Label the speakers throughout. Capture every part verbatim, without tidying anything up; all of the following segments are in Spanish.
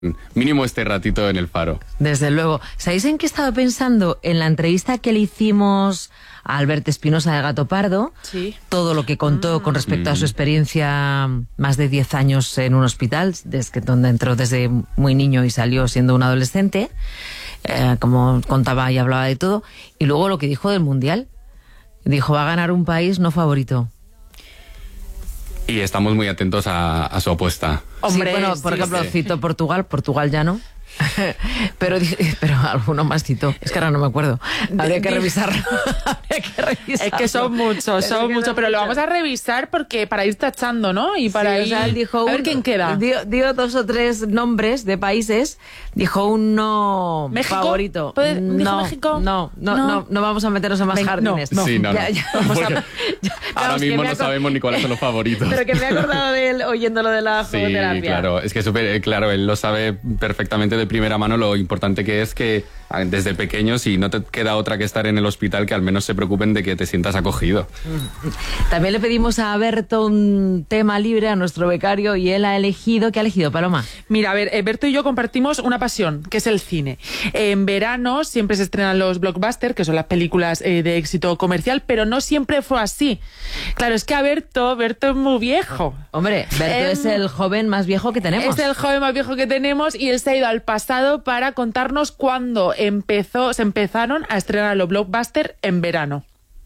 Speaker 1: Mínimo este ratito en el Faro.
Speaker 2: Desde luego. ¿Sabéis en qué estaba pensando? En la entrevista que le hicimos a Albert Espinosa de Gato Pardo,
Speaker 3: sí.
Speaker 2: Todo lo que contó mm. con respecto mm. a su experiencia, más de diez años en un hospital, desde donde entró desde muy niño y salió siendo un adolescente, eh, como contaba y hablaba de todo, y luego lo que dijo del Mundial. Dijo, va a ganar un país no favorito.
Speaker 1: Y estamos muy atentos a, a su apuesta.
Speaker 2: Hombre, sí, bueno, por sí, ejemplo, sí. cito Portugal, Portugal ya no. pero, pero alguno más citó. Es que ahora no me acuerdo. Habría que revisarlo. Habría que revisarlo.
Speaker 3: Es que son muchos, son muchos, pero lo vamos a revisar porque para ir tachando, ¿no? Y para
Speaker 2: sí,
Speaker 3: ir.
Speaker 2: O sea, él dijo
Speaker 3: a
Speaker 2: un,
Speaker 3: ver quién queda.
Speaker 2: Dio, dio dos o tres nombres de países. Dijo un no
Speaker 3: ¿México?
Speaker 2: favorito.
Speaker 3: ¿Dijo
Speaker 2: no,
Speaker 3: México?
Speaker 2: No, no, no, no, no vamos a meternos en más jardines.
Speaker 1: No, no. Sí, no,
Speaker 2: ya,
Speaker 1: no.
Speaker 2: Ya, vamos a, ya,
Speaker 1: ahora
Speaker 2: vamos,
Speaker 1: mismo no
Speaker 2: aco-
Speaker 1: sabemos ni cuáles son los favoritos.
Speaker 2: Pero que me he acordado de él oyendo lo de la
Speaker 1: sí,
Speaker 2: jugoterapia.
Speaker 1: Claro, es que super, claro, él lo sabe perfectamente de primera mano lo importante que es que desde pequeño, si no te queda otra que estar en el hospital, que al menos se preocupen de que te sientas acogido.
Speaker 2: También le pedimos a Berto un tema libre, a nuestro becario, y él ha elegido. ¿Qué ha elegido, Paloma?
Speaker 3: Mira, a ver, Berto y yo compartimos una pasión, que es el cine. En verano siempre se estrenan los blockbusters, que son las películas eh, de éxito comercial, pero no siempre fue así. Claro, es que a Berto, Berto es muy viejo.
Speaker 2: Hombre, Berto eh, es el joven más viejo que tenemos.
Speaker 3: Es el joven más viejo que tenemos y él se ha ido al pasado para contarnos cuándo empezó, se empezaron a estrenar los blockbusters en verano.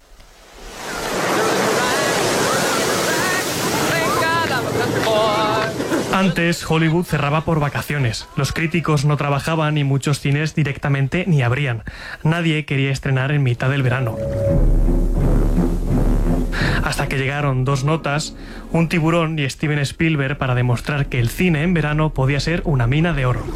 Speaker 4: Antes, Hollywood cerraba por vacaciones. Los críticos no trabajaban y muchos cines directamente ni abrían. Nadie quería estrenar en mitad del verano. Hasta que llegaron dos notas, un tiburón y Steven Spielberg, para demostrar que el cine en verano podía ser una mina de oro.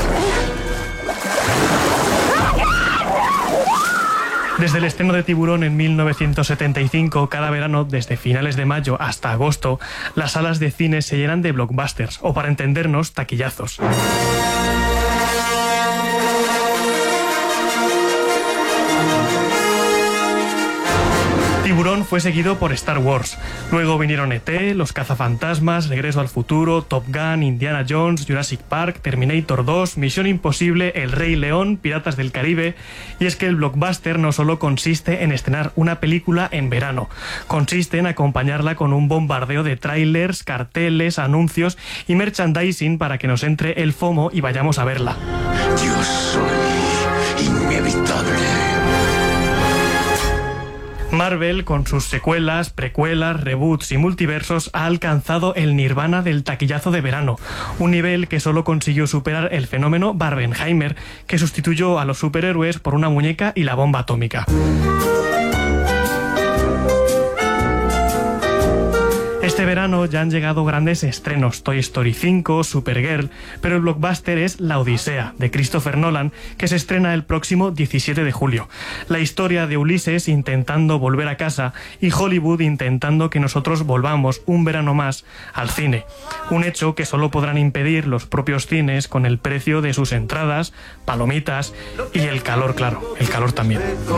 Speaker 4: Desde el estreno de Tiburón en mil novecientos setenta y cinco, cada verano, desde finales de mayo hasta agosto, las salas de cine se llenan de blockbusters, o para entendernos, taquillazos. Tiburón fue seguido por Star Wars. Luego vinieron E T, Los cazafantasmas, Regreso al futuro, Top Gun, Indiana Jones, Jurassic Park, Terminator dos, Misión Imposible, El Rey León, Piratas del Caribe. Y es que el blockbuster no solo consiste en estrenar una película en verano. Consiste en acompañarla con un bombardeo de trailers, carteles, anuncios y merchandising para que nos entre el FOMO y vayamos a verla.
Speaker 5: Yo soy inevitable.
Speaker 4: Marvel, con sus secuelas, precuelas, reboots y multiversos, ha alcanzado el nirvana del taquillazo de verano, un nivel que solo consiguió superar el fenómeno Barbenheimer, que sustituyó a los superhéroes por una muñeca y la bomba atómica. Este verano ya han llegado grandes estrenos, Toy Story cinco, Supergirl, pero el blockbuster es La Odisea, de Christopher Nolan, que se estrena el próximo diecisiete de julio. La historia de Ulises intentando volver a casa y Hollywood intentando que nosotros volvamos un verano más al cine. Un hecho que solo podrán impedir los propios cines con el precio de sus entradas, palomitas y el calor, claro, el calor también.